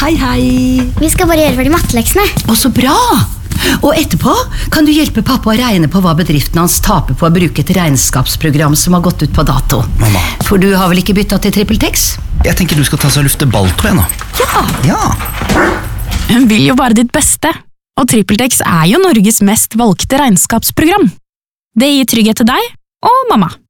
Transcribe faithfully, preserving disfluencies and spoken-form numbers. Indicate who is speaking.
Speaker 1: Hei, hei.
Speaker 2: Vi skal bare gjøre ferdig matteleksene.
Speaker 1: Å, så bra! Og etterpå kan du hjelpe pappa å regne på hva bedriften hans taper på å bruke et regnskapsprogram som har gått ut på dato.
Speaker 3: Mamma.
Speaker 1: For du har vel ikke byttet til TrippelTex?
Speaker 3: Jeg tenker du skal ta seg og lufte balltro igjen nå.
Speaker 1: Ja.
Speaker 3: Ja.
Speaker 4: Hun vil jo bare ditt beste, og TrippelTex er jo Norges mest valgte regnskapsprogram. Det gir trygghet til deg og mamma.